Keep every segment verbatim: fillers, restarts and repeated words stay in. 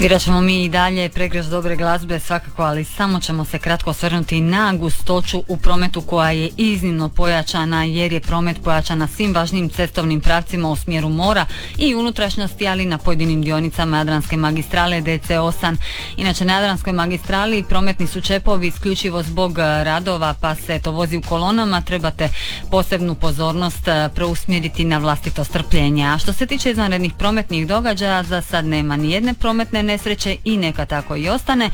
Svirat ćemo mi i dalje pregrš dobre glazbe svakako, ali samo ćemo se kratko osvrnuti na gustoću u prometu koja je iznimno pojačana, jer je promet pojačan na svim važnim cestovnim pravcima u smjeru mora i unutrašnjosti, ali na pojedinim dionicama Jadranske magistrale D C osam. Inače, na Jadranskoj magistrali prometni su čepovi isključivo zbog radova, pa se to vozi u kolonama, trebate posebnu pozornost preusmjeriti na vlastito strpljenje. A što se tiče izvanrednih prometnih događaja, za sad nema ni jedne prometne nesreće i neka tako i ostane.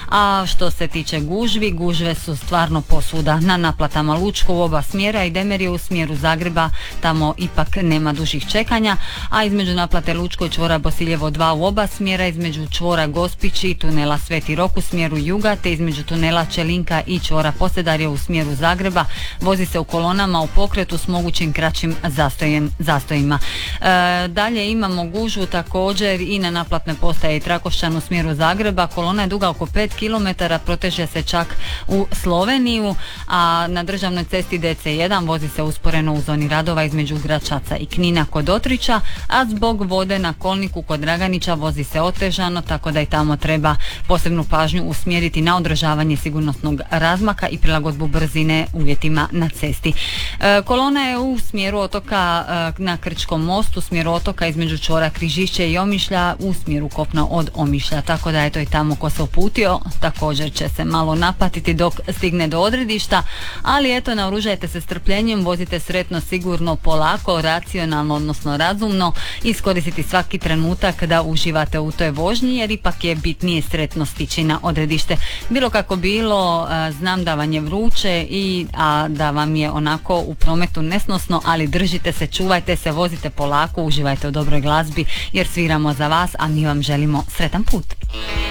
A što se tiče gužvi, gužve su stvarno posuda. Na naplatama Lučko u oba smjera i Demerije u smjeru Zagreba, tamo ipak nema dužih čekanja, a između naplate Lučko i čvora Bosiljevo dva u oba smjera, između čvora Gospići i tunela Sveti Rok u smjeru juga, te između tunela Čelinka i čvora Posedarje u smjeru Zagreba vozi se u kolonama u pokretu s mogućim kraćim zastojem, zastojima. E, dalje imamo gužvu također i na naplatne postaje i Trakošćan u smjeru Zagreba. Kolona je duga oko pet kilometara, proteže se čak u Sloveniju, a na državnoj cesti D C jedan vozi se usporeno u zoni radova između Gračaca i Knina kod Otrića, a zbog vode na kolniku kod Draganića vozi se otežano, tako da i tamo treba posebnu pažnju usmjeriti na održavanje sigurnosnog razmaka i prilagodbu brzine uvjetima na cesti. E, kolona je u smjeru otoka e, na Krčkom mostu, u smjeru otoka između čvora Križišće i Omišlja u smjeru kopna od Omišlja, tako da je to i tamo ko se uputio također će se malo napatiti dok stigne do odredišta, ali eto, naoružajte se strpljenjem, vozite sretno, sigurno, polako, racionalno, odnosno razumno, iskoristiti svaki trenutak da uživate u toj vožnji, jer ipak je bitnije sretno stići na odredište. Bilo kako bilo, znam da vam je vruće i a da vam je onako u prometu nesnosno, ali držite se, čuvajte se, vozite polako, uživajte u dobroj glazbi, jer sviramo za vas, a mi vam želimo sretan put.